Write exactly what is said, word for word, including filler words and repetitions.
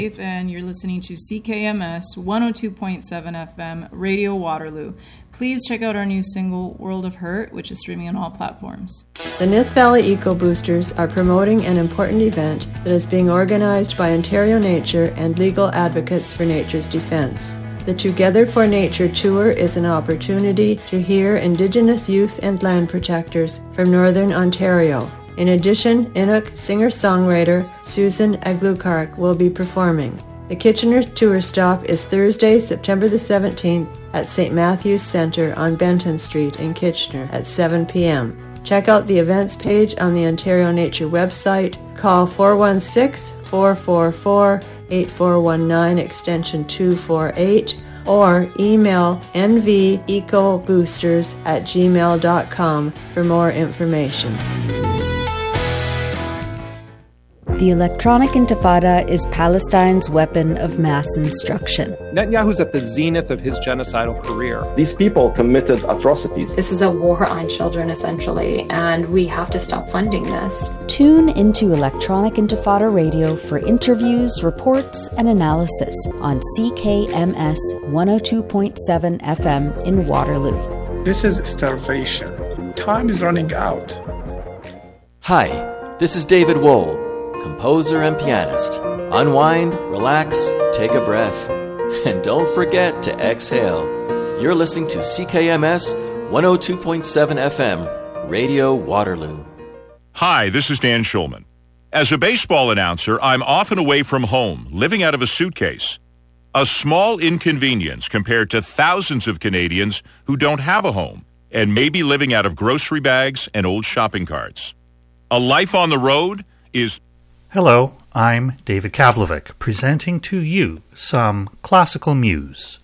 And you're listening to C K M S one oh two point seven F M, Radio Waterloo. Please check out our new single, World of Hurt, which is streaming on all platforms. The Nith Valley Eco Boosters are promoting an important event that is being organized by Ontario Nature and legal advocates for nature's defense. The Together for Nature Tour is an opportunity to hear Indigenous youth and land protectors from Northern Ontario. In addition, Inuk singer-songwriter Susan Aglukark will be performing. The Kitchener tour stop is Thursday, September the seventeenth at Saint Matthew's Centre on Benton Street in Kitchener at seven p.m. Check out the events page on the Ontario Nature website. Call four one six, four four four, eight four one nine extension two four eight or email n v eco boosters at gmail dot com for more information. The electronic intifada is Palestine's weapon of mass instruction. Netanyahu's at the zenith of his genocidal career. These people committed atrocities. This is a war on children, essentially, and we have to stop funding this. Tune into Electronic Intifada Radio for interviews, reports, and analysis on C K M S one oh two point seven F M in Waterloo. This is starvation. Time is running out. Hi, this is David Wohl, composer and pianist. Unwind, relax, take a breath, and don't forget to exhale. You're listening to C K M S one oh two point seven F M, Radio Waterloo. Hi, this is Dan Schulman. As a baseball announcer, I'm often away from home, living out of a suitcase. A small inconvenience compared to thousands of Canadians who don't have a home and may be living out of grocery bags and old shopping carts. A life on the road is... Hello, I'm David Kavlovic, presenting to you some classical muse.